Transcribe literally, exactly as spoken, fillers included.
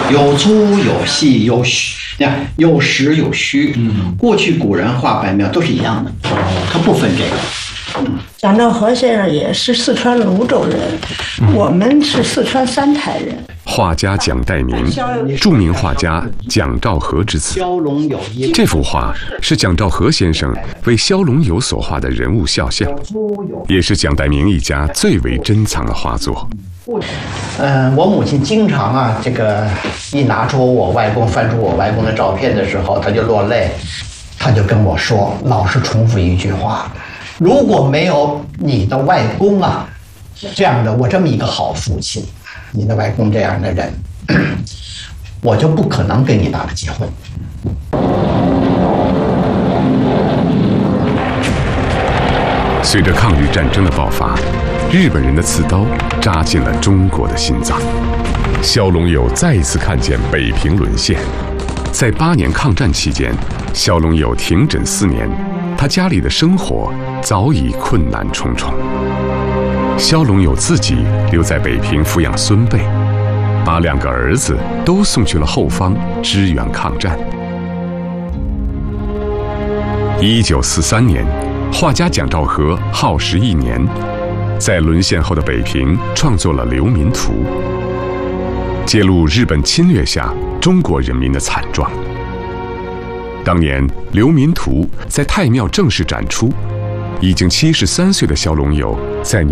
有粗有细有虚，你看有实有虚。嗯，过去古人画白描都是一样的，他不分这个。 蒋兆和先生也是四川泸州人，嗯、我们是四川三台人。 画家蒋代明，著名画家蒋兆和之子。这幅画是蒋兆和先生为萧龙友所画的人物肖像，也是蒋代明一家最为珍藏的画作。 嗯、呃，我母亲经常啊，这个一拿出我外公，翻出我外公的照片的时候，她就落泪，她就跟我说，老是重复一句话。如果没有你的外公啊，这样的我这么一个好父亲，你的外公这样的人，我就不可能跟你爸爸结婚。 随着抗日战争的爆发，日本人的刺刀扎进了中国的心脏。萧龙友再一次看见北平沦陷。在八年抗战期间，萧龙友停诊四年，他家里的生活早已困难重重。萧龙友自己留在北平抚养孙辈，把两个儿子都送去了后方支援抗战。一九四三年，画家蒋兆和耗时一年，在沦陷后的北平创作了《流民图》，揭露日本侵略下中国人民的惨状。当年《流民图》在太庙正式展出，已经七十三岁的萧龙友在